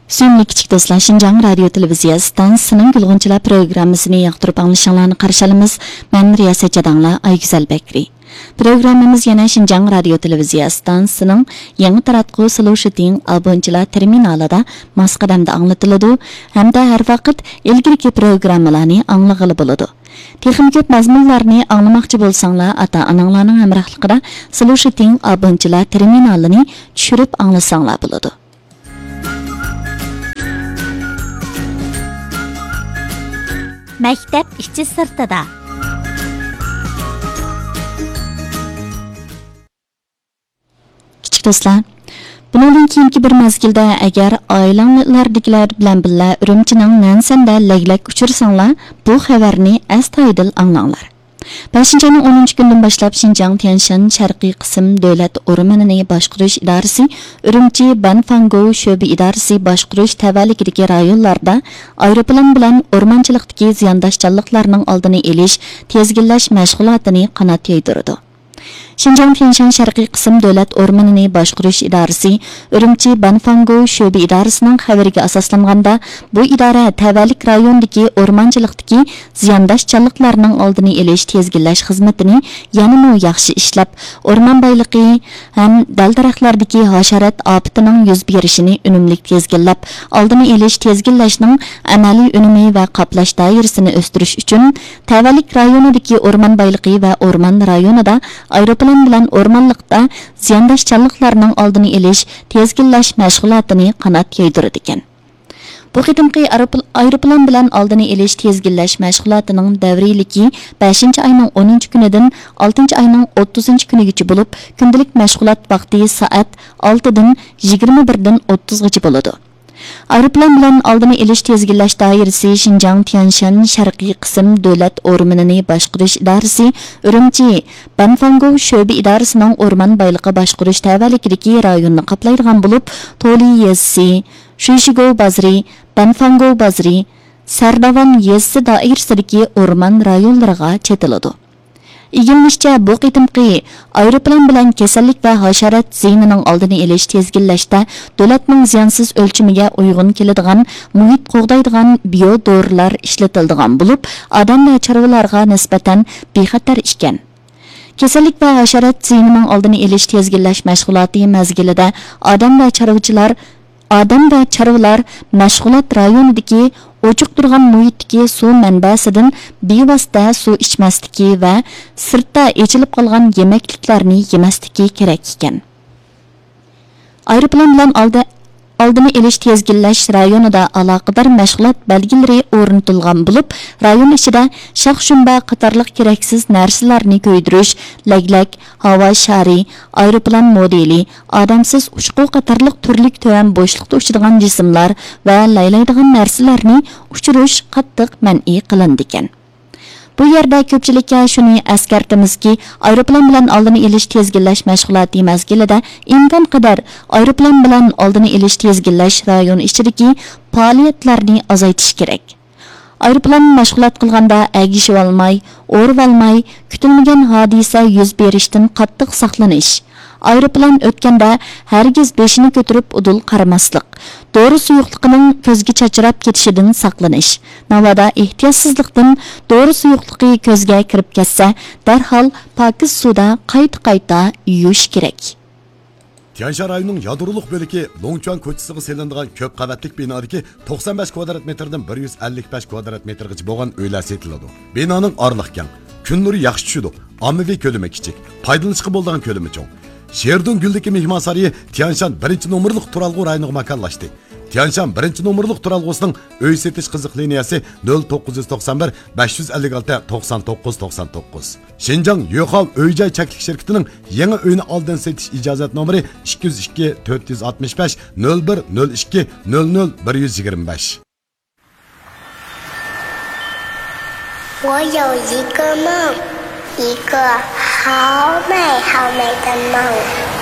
Sevimli kichik do'stlar, Şinjan radio televiziya stansiyasining Gulg'unchilar programmasini yoqtirib anglashinglarni qarshi olamiz. Men Riyasat Jadanglar Ayguzal Bakri. Programmamiz yana Şinjan radio televiziya stansiyasining yangi taratquv Solution abonchilar terminalida masqadamda anglatiladi hamda har vaqt ilgirki programmalarni anglag'ili bo'ladi. Texnik ko'p mazmunlarni anglamoqchi bo'lsanglar, ota-onanglarning hamrohligida Solution abonchilar terminalini tushirib anglasanglar bo'ladi. Maktab ichi sirtida. Kichik do'stlar, bundan keyingi bir mezgilda agar oilanglardagilar bilan birga Urumchining Nansanda laglak uchirsanglar, bu xabarni astoydil anglanglar. 5-ayning 10 kundan boshlab Xinjiang Tianshan sharqiy qism davlat o'rmonini boshqarish idorasi Urumchi Banfango sho'bi idorasi boshqarish tavalligidagi rayonlarda aeroplan bilan o'rmonchilikdagi ziyondashchanliklarning oldini olish, tezginlash mashg'ulotini qanot yaydirdi. Xinjiang Tianshan sharqiy qism davlat o'rmonini boshqarish idorasi Urumchi Banfango sho'bi idorasining xabariga asoslanganda, bu idora tavallik rayondagi o'rmonchilikdagi ziyondashchanliklarning oldini olish, tezginlash xizmatini yanada yaxshi ishlab, o'rmon boyligi ham dal-daraxtlardagi hasharat ofatining yuz berishini unumli tezginlab, oldini olish, tezginlashning amaliy unumi va qoplash doirasini o'stirish uchun tavallik rayonidagi o'rmon boyligi va o'rmon rayonida aeroplan bilan o'rmonlikda ziyondashchanliklarning oldini olish, tezginlash mashg'ulotini qanot yaydirdi ekan. Bu qitimqi aeroplan bilan oldini olish, tezginlash mashg'ulotining davriyligi 5-ayning 10-kunidan 6-ayning 30-kunigacha bo'lib, kundalik mashg'ulot vaqti soat 6 dan 21 dan 30 gacha bo'ladi. Aeroplan bilan oldini olish, tezginlash doirasi Xinjiang Tianshan sharqiy qism davlat o'rmonini boshqarish idorasi Urumchi Banfango sho'bi idorasining o'rmon boyligi boshqarish tavalligidagi rayonni qoplaydigan bo'lib, Toli yezisi, Shishigo bazri, Banfango bazri, Sardavan yezisi doirasidagi o'rmon rayonlariga chetiladi. İgilnishcha, bu qitimqi aeroplan bilan kasallik va hasharat ziynining oldini olish, tezginlashda davlatning ziyonsiz o'lchimiga uyg'un keladigan, muhit qo'g'daydigan biodorilar ishlatiladigan bo'lib, odam va chorvalarga nisbatan bexatar ekan. Kasallik va hasharat ziynining oldini olish, tezginlash mashg'uloti mazgilida odam va chorvalar mashg'ulot rayonidagi ochiq turgan muhitdagi suv manbasidan bevosita suv ichmasligi va sirtda echilib qolgan yemakliklarni yemasligi kerak ekan. Aeroplan bilan oldini olish, tezginlash rayonida aloqador mashg'ulot belgilari o'rnatilgan bo'lib, rayon ichida shox-shumba qatorliq keraksiz narsalarni ko'ydirish, laglak, havo shari, aeroplan modeli, odamsiz uchqu qatorliq turli tuvan bo'shliqda uchadigan jismlar va laylaydigan narsalarni uchirish qattiq man'iy qilindi ekan. Bu yerda ko'pchilikka shuni eskartamizki, aeroplan bilan oldini olish, tezginlash mashg'uloti mazgilida imkon qadar aeroplan bilan oldini olish, tezginlash rayon ichidagi faoliyatlarni azaytish kerak. Aeroplan mashg'ulot qilganda agishib olmay, o'rib olmay, kutilmagan hodisa yuz berishdan qattiq saqlanish. Aeroplan o'tganda hargiz beshini ko'tarib udul qaramaslik. Dori suyuqligining ko'zga chachirab ketishidan saqlanish. Navoda ehtiyotsizlikdan dori suyuqligi ko'zga kirib ketsa, darhol pokiz suvda qayta yuvish kerak. Tianshan rayonining yadroliq bo'ligi Longchuan ko'chasiga selinadigan ko'p qavatlik binodagi 95 kvadrat metrdan 155 kvadrat metrgacha bo'lgan uylar setiladi. Binoning orliq keng, kun nuri yaxshi tushadi, ommaviy ko'lami kichik, foydalanishga bo'ladigan ko'lami cho'ng. Sherdun Güldagi mehmonxonasi Tianshan 1-nomerlik turalg'u rayoniga makonlashdi. Tianshan 1-nomerlik turalg'usining uy setish qiziq liniyasi 0991 556 9999. Xinjiang Yo'qov uy-joy cheklik shirkatining yangi uyni oldin setish ijozat nomeri 202 465 0102 00 125. 我有一个梦，一个好美好美的梦。